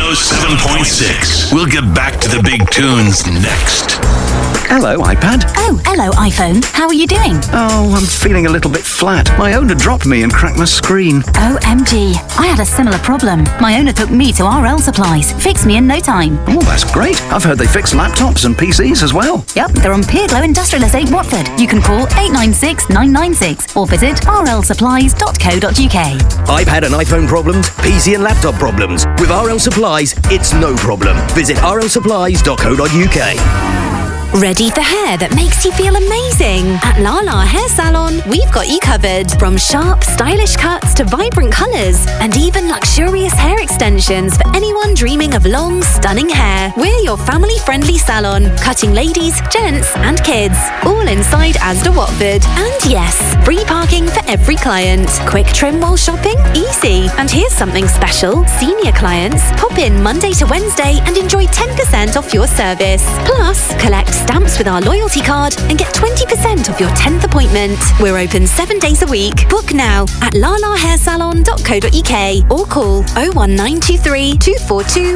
107.6. We'll get back to the big tunes next. Hello, iPad. Oh, hello, iPhone. How are you doing? Oh, I'm feeling a little bit flat. My owner dropped me and cracked my screen. OMG. I had a similar problem. My owner took me to RL Supplies. Fixed me in no time. Oh, that's great. I've heard they fix laptops and PCs as well. Yep, they're on Peerglow Industrial Estate, Watford. You can call 896 996 or visit rlsupplies.co.uk. iPad and iPhone problems, PC and laptop problems. With RL Supplies, it's no problem. Visit rlsupplies.co.uk. Ready for hair that makes you feel amazing? At Lala Hair Salon, we've got you covered. From sharp, stylish cuts to vibrant colours, and even luxurious hair extensions for anyone dreaming of long, stunning hair. We're your family-friendly salon, cutting ladies, gents and kids. All inside Asda Watford. And yes, free parking for every client. Quick trim while shopping? Easy. And here's something special. Senior clients, pop in Monday to Wednesday and enjoy 10% off your service. Plus, collect stamps with our loyalty card and get 20% off your 10th appointment. We're open 7 days a week. Book now at lalahairsalon.co.uk or call 01923 242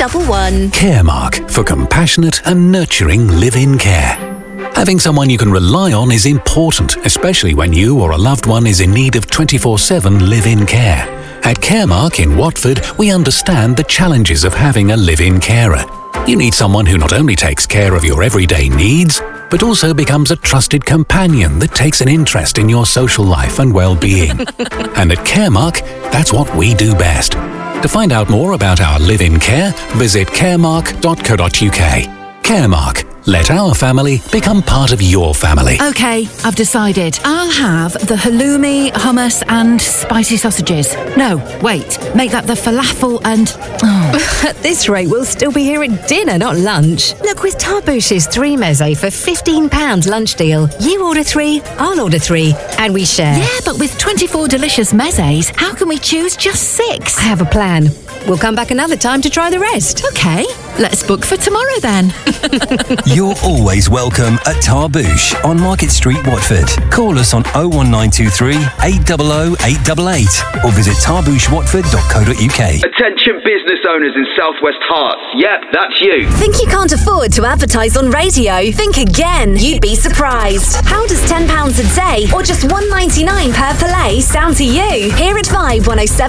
211. Caremark, for compassionate and nurturing live-in care. Having someone you can rely on is important, especially when you or a loved one is in need of 24/7 live-in care. At Caremark in Watford, we understand the challenges of having a live-in carer. You need someone who not only takes care of your everyday needs, but also becomes a trusted companion that takes an interest in your social life and well-being. And at Caremark, that's what we do best. To find out more about our live-in care, visit caremark.co.uk. Caremark. Let our family become part of your family. OK, I've decided. I'll have the halloumi, hummus and spicy sausages. No, wait. Make that the falafel and... Oh. At this rate, we'll still be here at dinner, not lunch. Look, with Tarbouche's 3 meze for £15 lunch deal, you order 3, I'll order 3, and we share. Yeah, but with 24 delicious mezes, how can we choose just 6? I have a plan. We'll come back another time to try the rest. OK, let's book for tomorrow then. You're always welcome at Tarbouche on Market Street, Watford. Call us on 01923 800 888 or visit tarbouchewatford.co.uk. Attention business owners in Southwest Hearts. Yep, that's you. Think you can't afford to advertise on radio? Think again. You'd be surprised. How does £10 a day or just $1.99 per play sound to you? Here at Vibe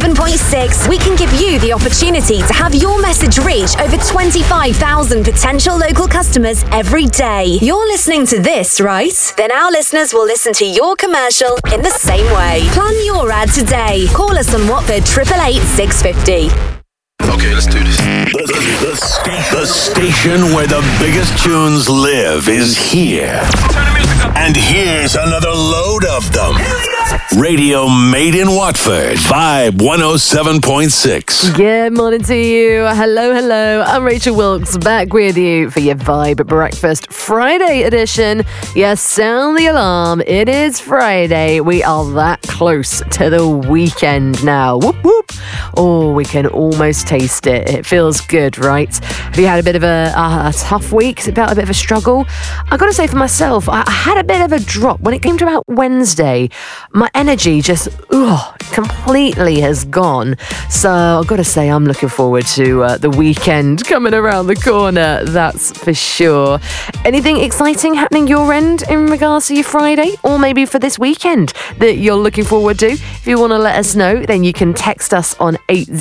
107.6, we can give you the opportunity to have your message reach over 25,000 potential local customers every day. You're listening to this, right? Then our listeners will listen to your commercial in the same way. Plan your ad today. Call us on Watford 888 650. Okay, let's do this. The station where the biggest tunes live is here. And here's another load of them. Radio Made in Watford. Vibe 107.6. Good morning to you. Hello. I'm Rachel Wilkes, back with you for your Vibe Breakfast Friday edition. Yes, sound the alarm. It is Friday. We are that close to the weekend now. Whoop, whoop. Oh, we can almost taste it. It feels good, right? Have you had a bit of a tough week? It's about a bit of a struggle. I've got to say for myself, I had a bit of a drop when it came to about Wednesday. My energy just completely has gone. So I've got to say I'm looking forward to the weekend coming around the corner, that's for sure. Anything exciting happening your end in regards to your Friday or maybe for this weekend that you're looking forward to? If you want to let us know, then you can text us on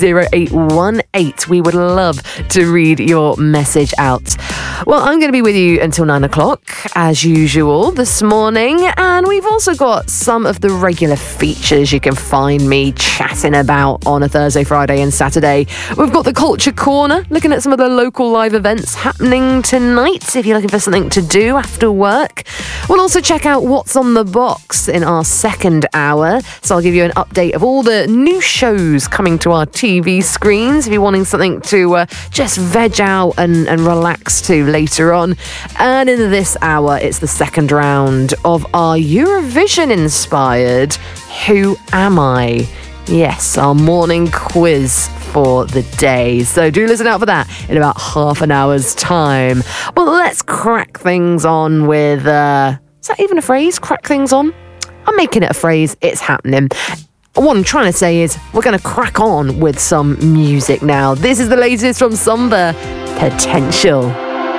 80818. We would love to read your message out. Well, I'm going to be with you until 9 o'clock as usual this morning, and we've also got some of the regular features you can find me chatting about on a Thursday, Friday and Saturday. We've got the Culture Corner, looking at some of the local live events happening tonight if you're looking for something to do after work. We'll also check out what's on the box in our second hour, so I'll give you an update of all the new shows coming to our TV screens if you're wanting something to just veg out and relax to later on. And in this hour, it's the second round of our Eurovision-inspired Who Am I? Yes, our morning quiz for the day. So do listen out for that in about half an hour's time. Well, let's crack things on with... is that even a phrase? Crack things on? I'm making it a phrase. It's happening. What I'm trying to say is we're going to crack on with some music now. This is the latest from Somber, Potential.